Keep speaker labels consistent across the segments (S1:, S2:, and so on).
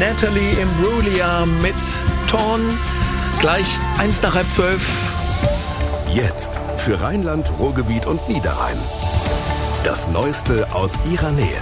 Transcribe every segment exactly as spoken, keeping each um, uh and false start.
S1: Natalie Imbruglia mit Torn. Gleich eins nach halb zwölf.
S2: Jetzt für Rheinland, Ruhrgebiet und Niederrhein. Das Neueste aus ihrer Nähe.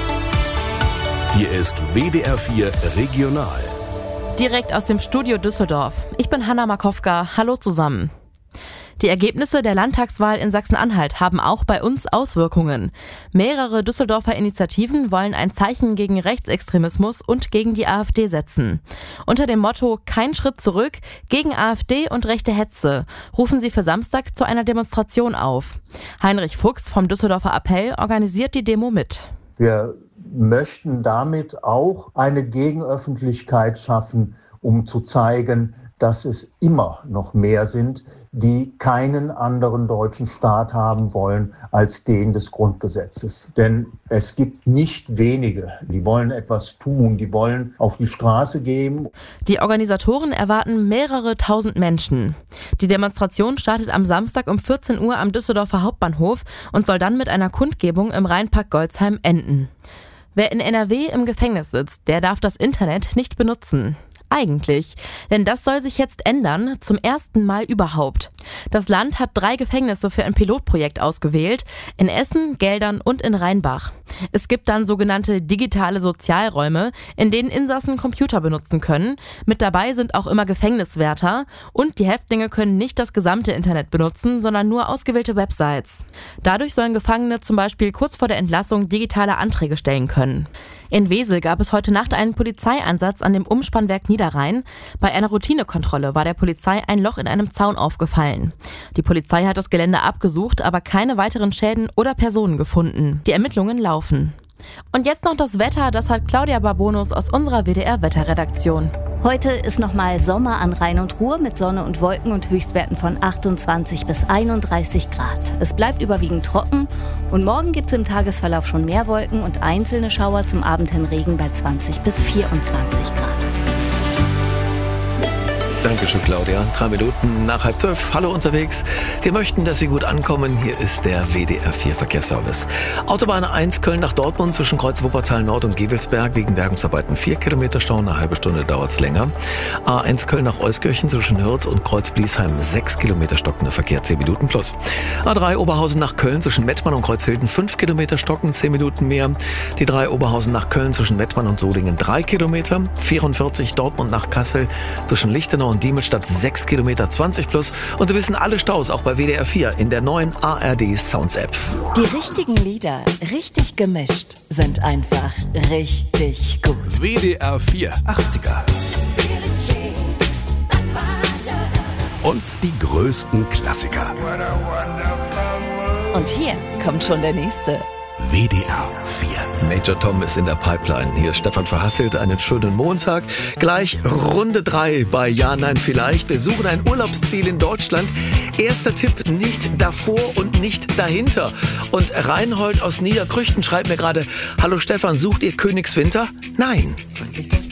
S2: Hier ist W D R vier Regional.
S3: Direkt aus dem Studio Düsseldorf. Ich bin Hanna Markowka. Hallo zusammen. Die Ergebnisse der Landtagswahl in Sachsen-Anhalt haben auch bei uns Auswirkungen. Mehrere Düsseldorfer Initiativen wollen ein Zeichen gegen Rechtsextremismus und gegen die AfD setzen. Unter dem Motto "Kein Schritt zurück" gegen AfD und rechte Hetze rufen sie für Samstag zu einer Demonstration auf. Heinrich Fuchs vom Düsseldorfer Appell organisiert die Demo mit.
S4: Wir möchten damit auch eine Gegenöffentlichkeit schaffen, um zu zeigen, dass es immer noch mehr sind, die keinen anderen deutschen Staat haben wollen als den des Grundgesetzes. Denn es gibt nicht wenige, die wollen etwas tun, die wollen auf die Straße gehen.
S3: Die Organisatoren erwarten mehrere tausend Menschen. Die Demonstration startet am Samstag um vierzehn Uhr am Düsseldorfer Hauptbahnhof und soll dann mit einer Kundgebung im Rheinpark Golzheim enden. Wer in N R W im Gefängnis sitzt, der darf das Internet nicht benutzen. Eigentlich, denn das soll sich jetzt ändern, zum ersten Mal überhaupt. Das Land hat drei Gefängnisse für ein Pilotprojekt ausgewählt, in Essen, Geldern und in Rheinbach. Es gibt dann sogenannte digitale Sozialräume, in denen Insassen Computer benutzen können. Mit dabei sind auch immer Gefängniswärter und die Häftlinge können nicht das gesamte Internet benutzen, sondern nur ausgewählte Websites. Dadurch sollen Gefangene zum Beispiel kurz vor der Entlassung digitale Anträge stellen können. In Wesel gab es heute Nacht einen Polizeieinsatz an dem Umspannwerk Niederrhein. Bei einer Routinekontrolle war der Polizei ein Loch in einem Zaun aufgefallen. Die Polizei hat das Gelände abgesucht, aber keine weiteren Schäden oder Personen gefunden. Die Ermittlungen laufen. Und jetzt noch das Wetter, das hat Claudia Barbonus aus unserer W D R-Wetterredaktion.
S5: Heute ist nochmal Sommer an Rhein und Ruhr mit Sonne und Wolken und Höchstwerten von achtundzwanzig bis einunddreißig Grad. Es bleibt überwiegend trocken und morgen gibt es im Tagesverlauf schon mehr Wolken und einzelne Schauer, zum Abend hin Regen bei zwanzig bis vierundzwanzig Grad.
S1: Dankeschön, Claudia. Drei Minuten nach halb zwölf. Hallo unterwegs. Wir möchten, dass Sie gut ankommen. Hier ist der W D R vier Verkehrsservice. Autobahn eins Köln nach Dortmund zwischen Kreuz Wuppertal Nord und Gevelsberg wegen Bergungsarbeiten vier Kilometer Stau. Eine halbe Stunde dauert es länger. A eins Köln nach Euskirchen zwischen Hürth und Kreuz Bliesheim sechs Kilometer stockender Verkehr, zehn Minuten plus. A drei Oberhausen nach Köln zwischen Mettmann und Kreuzhilden fünf Kilometer stocken, zehn Minuten mehr. Die drei Oberhausen nach Köln zwischen Mettmann und Solingen drei Kilometer. vierundvierzig Dortmund nach Kassel zwischen Lichtenau und Diemelstadt sechs Kilometer, zwanzig plus. Und Sie wissen alle Staus auch bei W D R vier in der neuen A R D Sounds App.
S6: Die richtigen Lieder, richtig gemischt, sind einfach richtig gut.
S2: W D R vier achtziger. Und die größten Klassiker.
S6: Und hier kommt schon der nächste.
S2: W D R vier.
S1: Major Tom ist in der Pipeline. Hier ist Stefan Verhasselt. Einen schönen Montag. Gleich Runde drei bei Ja, Nein, Vielleicht. Wir suchen ein Urlaubsziel in Deutschland. Erster Tipp: nicht davor und nicht dahinter. Und Reinhold aus Niederkrüchten schreibt mir gerade: Hallo Stefan, sucht ihr Königswinter? Nein.